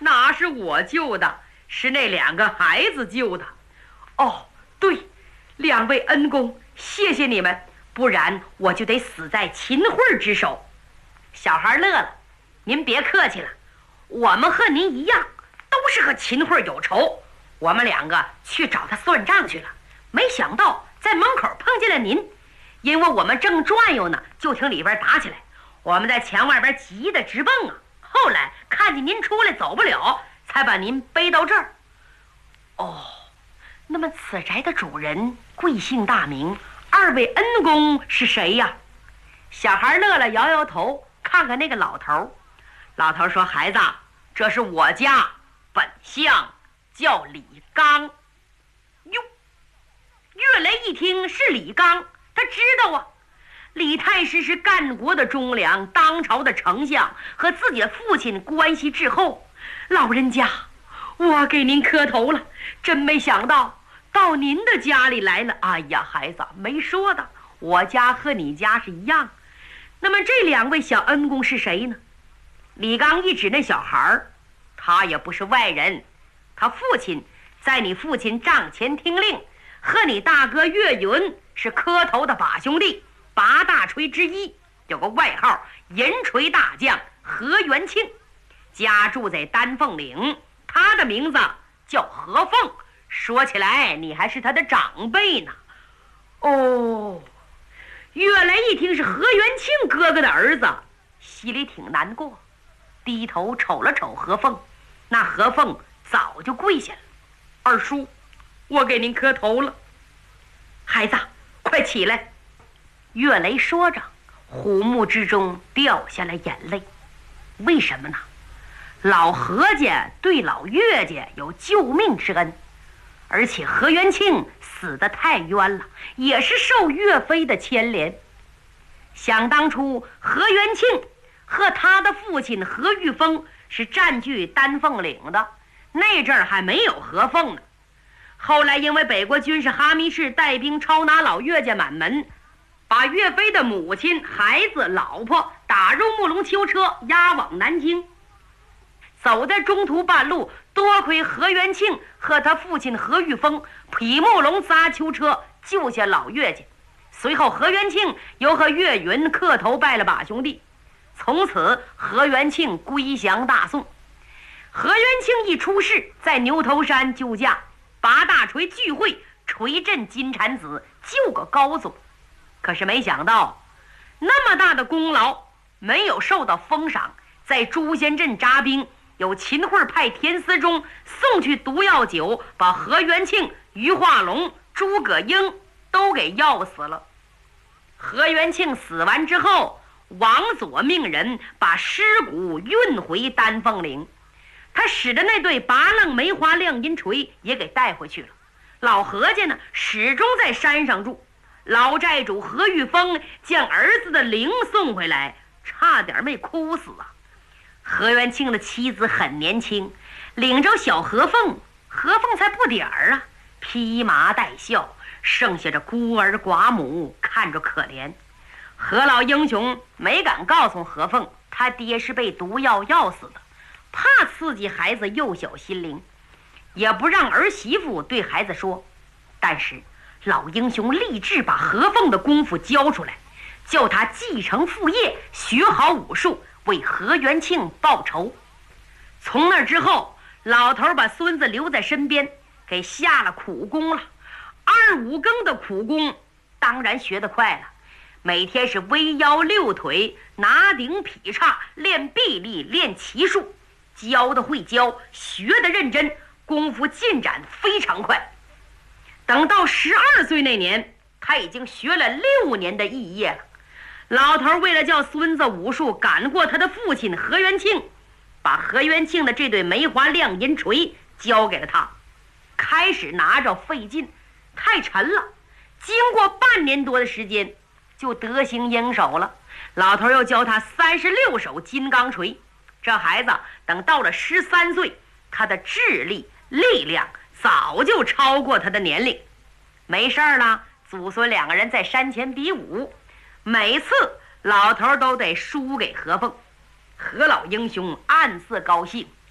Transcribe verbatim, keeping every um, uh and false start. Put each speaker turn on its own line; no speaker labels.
哪是我救的，是那两个孩子救的。哦，对，两位恩公，谢谢你们，不然我就得死在秦桧之手。小孩乐了，您别客气了，我们和您一样，都是和秦桧有仇。我们两个去找他算账去了，没想到在门口碰见了您，因为我们正转悠呢，就听里边打起来，我们在墙外边急得直蹦啊。后来看见您出来走不了，才把您背到这儿。哦，那么此宅的主人贵姓大名？二位恩公是谁呀？小孩乐了，摇摇头，看看那个老头。老头说：“孩子，这是我家，本相叫李刚。”哟，岳雷一听是李刚，他知道啊。李太师是干国的忠良，当朝的丞相，和自己的父亲关系至厚。老人家，我给您磕头了，真没想到到您的家里来了。哎呀，孩子，没说的，我家和你家是一样。那么这两位小恩公是谁呢？李刚一指那小孩儿，他也不是外人，他父亲在你父亲帐前听令，和你大哥岳云是磕头的把兄弟，八大锤之一，有个外号银锤大将何元庆，家住在丹凤岭，他的名字叫何凤。说起来你还是他的长辈呢。哦，岳雷一听是何元庆哥哥的儿子，心里挺难过，低头瞅了瞅何凤。那何凤早就跪下了：“二叔，我给您磕头了。”孩子，快起来。岳雷说着，虎目之中掉下了眼泪。为什么呢？老何家对老岳家有救命之恩，而且何元庆死得太冤了，也是受岳飞的牵连。想当初何元庆和他的父亲何玉峰是占据丹凤岭的，那阵儿还没有何凤呢。后来因为北国军事哈密市带兵抄拿老岳家满门，把岳飞的母亲、孩子、老婆打入木龙囚车，押往南京。走在中途半路，多亏何元庆和他父亲何玉峰劈木龙砸囚车，救下老岳家。随后何元庆又和岳云磕头拜了把兄弟，从此何元庆归降大宋。何元庆一出世，在牛头山救驾，八大锤聚会，锤震金蝉子，救个高宗。可是没想到那么大的功劳没有受到封赏，在朱仙镇扎兵，有秦桧派田思忠送去毒药酒，把何元庆、于化龙、诸葛英都给药死了。何元庆死完之后，王佐命人把尸骨运回丹凤岭，他使的那对拔楞梅花亮银锤也给带回去了。老何家呢，始终在山上住。老寨主何玉峰将儿子的灵送回来，差点没哭死啊。何元庆的妻子很年轻，领着小何凤，何凤才不点儿啊，披麻戴孝，剩下这孤儿寡母，看着可怜。何老英雄没敢告诉何凤他爹是被毒药药死的，怕刺激孩子幼小心灵，也不让儿媳妇对孩子说。但是老英雄立志把何凤的功夫教出来，叫他继承父业，学好武术，为何元庆报仇。从那之后，老头把孙子留在身边，给下了苦功了。二五更的苦功当然学得快了，每天是微腰六腿，拿顶劈叉，练臂力，练骑术，教的会教，学的认真，功夫进展非常快。等到十二岁那年，他已经学了六年的艺业了。老头为了叫孙子武术赶过他的父亲何元庆，把何元庆的这对梅花亮银锤交给了他。开始拿着费劲，太沉了，经过半年多的时间就得心应手了。老头又教他三十六手金刚锤。这孩子等到了十三岁，他的智力力量早就超过他的年龄。没事了，祖孙两个人在山前比武，每次老头都得输给何凤。何老英雄暗自高兴，